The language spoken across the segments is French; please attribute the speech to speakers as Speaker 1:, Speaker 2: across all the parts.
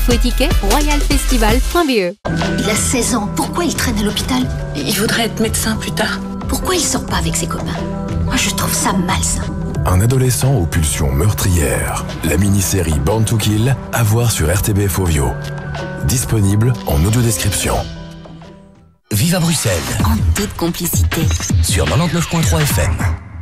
Speaker 1: Faux ticket, royalfestival.be.
Speaker 2: Il a 16 ans, pourquoi il traîne à l'hôpital?
Speaker 3: Il voudrait être médecin plus tard.
Speaker 2: Pourquoi il sort pas avec ses copains? Moi, je trouve ça malsain.
Speaker 4: Un adolescent aux pulsions meurtrières. La mini-série Born to Kill, à voir sur RTBF Ovio. Disponible en audio-description.
Speaker 5: Vive à Bruxelles.
Speaker 1: En toute complicité.
Speaker 5: Sur 99.3 FM.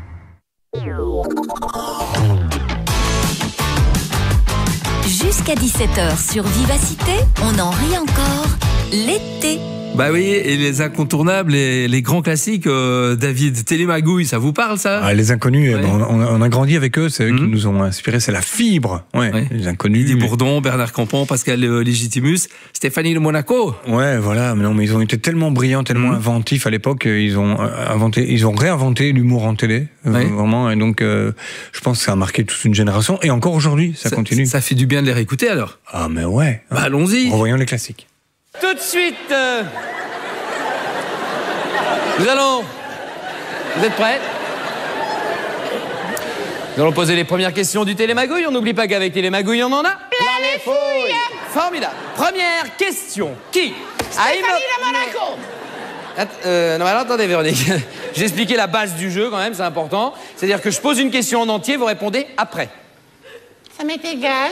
Speaker 1: Jusqu'à 17h sur Vivacité, on en rit encore. L'été.
Speaker 6: Bah oui, et les incontournables, les grands classiques, David, Télémagouille, ça vous parle ça?
Speaker 7: Ah, les inconnus,
Speaker 6: Ouais.
Speaker 7: on a grandi avec eux, c'est eux qui nous ont inspiré, c'est la fibre. Ouais. Les inconnus.
Speaker 6: Didier Bourdon, Bernard Campan, Pascal Légitimus, Stéphanie de Monaco.
Speaker 7: Ouais, voilà, mais non, mais ils ont été tellement brillants, tellement inventifs à l'époque, ils ont réinventé l'humour en télé, vraiment, et donc je pense que ça a marqué toute une génération, et encore aujourd'hui, ça continue.
Speaker 6: Ça fait du bien de les réécouter alors.
Speaker 7: Ah, mais ouais.
Speaker 6: Bah, allons-y.
Speaker 7: Revoyons les classiques.
Speaker 8: Tout de suite, nous allons... Vous êtes prêts? Nous allons poser les premières questions du Télémagouille. On n'oublie pas qu'avec Télémagouille, on en a...
Speaker 9: Plein les fouilles.
Speaker 8: Formidable. Première question. Qui
Speaker 9: Stéphanie de Monaco.
Speaker 8: Non mais alors attendez Véronique, j'ai expliqué la base du jeu quand même, c'est important. C'est-à-dire que je pose une question en entier, vous répondez après.
Speaker 9: Ça m'est égal.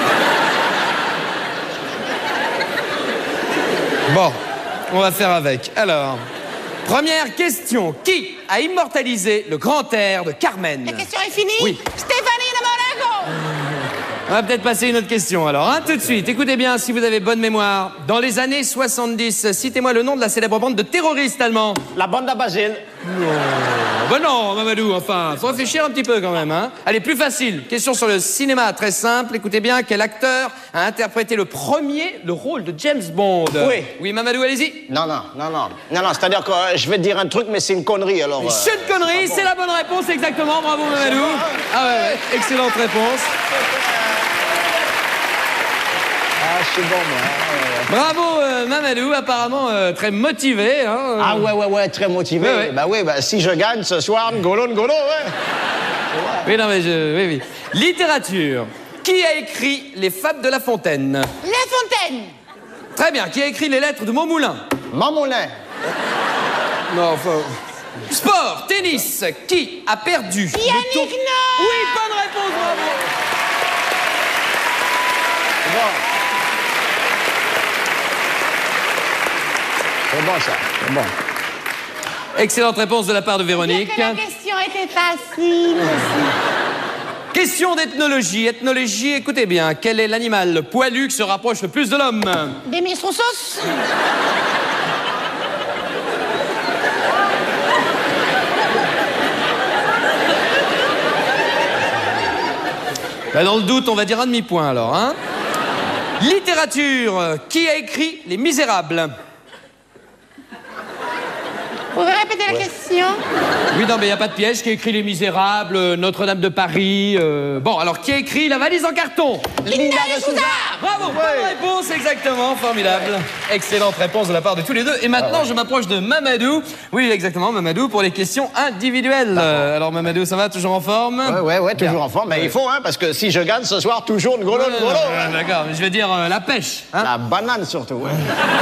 Speaker 8: Bon, on va faire avec. Alors, première question. Qui a immortalisé le grand air de Carmen?
Speaker 9: La question est finie?
Speaker 8: Oui.
Speaker 9: Stéphanie de Monaco.
Speaker 8: On va peut-être passer à une autre question alors, hein, tout de suite. Écoutez bien, si vous avez bonne mémoire. Dans les années 70, citez-moi le nom de la célèbre bande de terroristes allemands.
Speaker 10: La bande à Basile.
Speaker 8: Ben non, Mamadou, enfin, faut réfléchir un petit peu quand même, hein. Allez, plus facile. Question sur le cinéma, très simple. Écoutez bien, quel acteur a interprété le rôle de James Bond?
Speaker 10: Oui.
Speaker 8: Oui, Mamadou, allez-y.
Speaker 10: Non, c'est-à-dire que je vais te dire un truc, mais c'est une connerie, alors...
Speaker 8: C'est une connerie, c'est la bonne réponse, exactement. Bravo, Mamadou. Ah ouais, excellente réponse.
Speaker 10: Ah, je suis bon, moi.
Speaker 8: Bravo, Mamadou, apparemment très motivé, hein.
Speaker 10: Ah ouais, très motivé.
Speaker 8: Ouais.
Speaker 10: Bah oui, si je gagne ce soir, ngolo, ouais.
Speaker 8: Oui, non, mais oui. Littérature. Qui a écrit les Fables de La Fontaine?
Speaker 9: La Fontaine.
Speaker 8: Très bien. Qui a écrit les lettres de Montmoulin?
Speaker 10: Moulin.
Speaker 8: Non, enfin... Sport, tennis. Qui a perdu
Speaker 9: Yannick
Speaker 8: le tour...
Speaker 9: Noah.
Speaker 8: Oui, bonne réponse, bravo.
Speaker 10: C'est bon, ça. C'est bon.
Speaker 8: Excellente réponse de la part de Véronique.
Speaker 9: Dire que la question était facile aussi.
Speaker 8: Question d'ethnologie. Ethnologie, écoutez bien. Quel est l'animal poilu qui se rapproche le plus de l'homme?
Speaker 9: Des mistrons sauce.
Speaker 8: Là, dans le doute, on va dire un demi-point alors, hein. Littérature. Qui a écrit Les Misérables?
Speaker 9: Vous pouvez répéter la question?
Speaker 8: Oui, non, mais il n'y a pas de piège. Qui a écrit Les Misérables, Notre-Dame de Paris... Bon, alors, qui a écrit La valise en carton?
Speaker 9: Linda de Souza.
Speaker 8: Bravo, bonne réponse, exactement, formidable. Excellente réponse de la part de tous les deux. Et maintenant, je m'approche de Mamadou. Oui, exactement, Mamadou, pour les questions individuelles. Alors, Mamadou, ça va, toujours en forme?
Speaker 10: Ouais, toujours en forme. Mais il faut, hein, parce que si je gagne ce soir, toujours ngolo.
Speaker 8: D'accord, mais je vais dire la pêche, hein.
Speaker 10: La banane, surtout, ouais.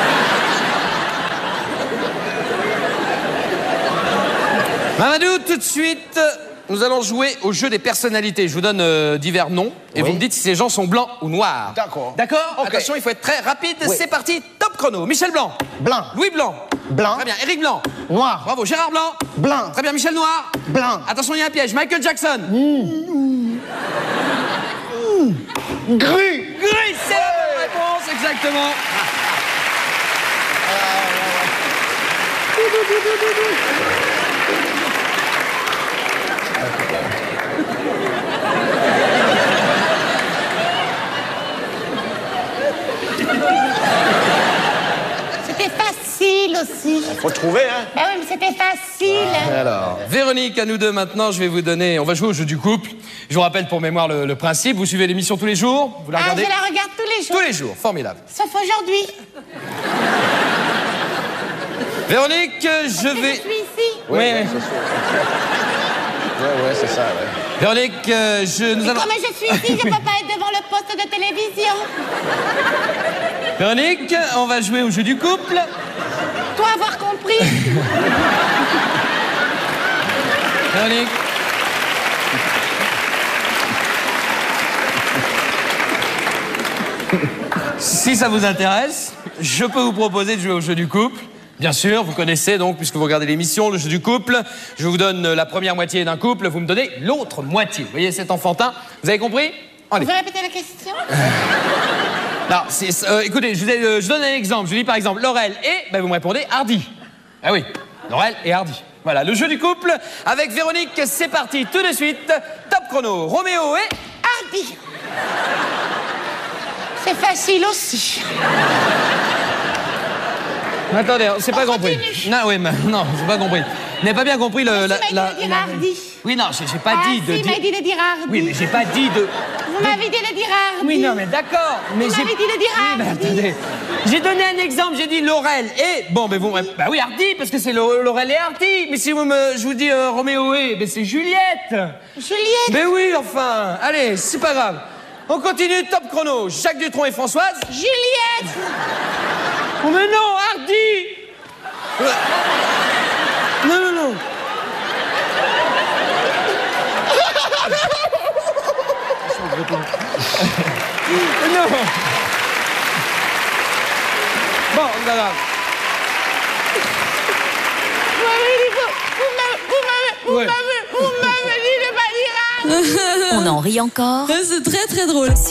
Speaker 8: Mamadou, tout de suite, nous allons jouer au jeu des personnalités. Je vous donne divers noms et vous me dites si ces gens sont blancs ou noirs.
Speaker 10: D'accord.
Speaker 8: D'accord?
Speaker 10: Ok.
Speaker 8: Attention, il faut être très rapide.
Speaker 10: Oui.
Speaker 8: C'est parti, top chrono. Michel Blanc.
Speaker 10: Blanc.
Speaker 8: Louis Blanc.
Speaker 10: Blanc.
Speaker 8: Très bien. Éric Blanc.
Speaker 10: Noir.
Speaker 8: Bravo. Gérard Blanc.
Speaker 10: Blanc.
Speaker 8: Très bien. Michel Noir.
Speaker 10: Blanc.
Speaker 8: Attention, il y a un piège. Michael Jackson.
Speaker 10: Gris.
Speaker 8: Gris, c'est la bonne réponse, exactement.
Speaker 9: C'était facile aussi.
Speaker 10: Faut trouver, hein.
Speaker 9: Ah oui, mais c'était facile.
Speaker 8: Alors, Véronique, à nous deux maintenant, je vais vous donner... On va jouer au jeu du couple. Je vous rappelle pour mémoire le principe. Vous suivez l'émission tous les jours? Vous la
Speaker 9: Ah, je
Speaker 8: regardez?
Speaker 9: la regarde tous les jours.
Speaker 8: Tous les jours, formidable.
Speaker 9: Sauf aujourd'hui.
Speaker 8: Véronique, je vais...
Speaker 9: Je suis ici.
Speaker 8: Oui.
Speaker 10: Ouais, c'est ça, ouais.
Speaker 8: Véronique, nous allons...
Speaker 9: Comme je suis ici, je peux pas être devant le poste de télévision.
Speaker 8: Véronique, on va jouer au jeu du couple.
Speaker 9: Toi avoir compris.
Speaker 8: Véronique. Si ça vous intéresse, je peux vous proposer de jouer au jeu du couple. Bien sûr, vous connaissez donc, puisque vous regardez l'émission, le jeu du couple. Je vous donne la première moitié d'un couple, vous me donnez l'autre moitié. Vous voyez, cet enfantin. Vous avez compris? Allez.
Speaker 9: Vous pouvez répéter la question?
Speaker 8: Non, écoutez, je donne un exemple. Je dis par exemple Laurel et, vous me répondez Hardy. Ah oui, Laurel et Hardy. Voilà, le jeu du couple avec Véronique, c'est parti tout de suite. Top chrono, Roméo et
Speaker 9: Hardy. C'est facile aussi.
Speaker 8: Attendez, c'est pas compris. Non, oui, mais non, j'ai pas compris. Vous n'avez pas bien compris le...
Speaker 9: Il m'a dit de dire Hardy.
Speaker 8: Oui, non, j'ai pas dit de dire...
Speaker 9: il m'a dit de dire Hardy.
Speaker 8: Oui, mais j'ai pas dit de...
Speaker 9: Vous m'avez dit de dire Hardy.
Speaker 8: Oui, non, mais d'accord. Mais
Speaker 9: vous m'avez dit de dire Hardy.
Speaker 8: Oui, mais attendez. J'ai donné un exemple, j'ai dit Laurel et... Bon, mais vous... Bah oui, Hardy, parce que c'est Laurel et Hardy. Mais si je vous dis Roméo et... c'est Juliette.
Speaker 9: Juliette.
Speaker 8: Mais oui, enfin. Allez, c'est pas grave. On continue, top chrono. Jacques Dutronc et Françoise.
Speaker 9: Juliette.
Speaker 8: Oh, mais non, Hardy. Non. Non. Bon, c'est pas grave.
Speaker 9: Vous m'avez dit de pas dire Hardy.
Speaker 1: On en rit encore.
Speaker 11: C'est très très drôle.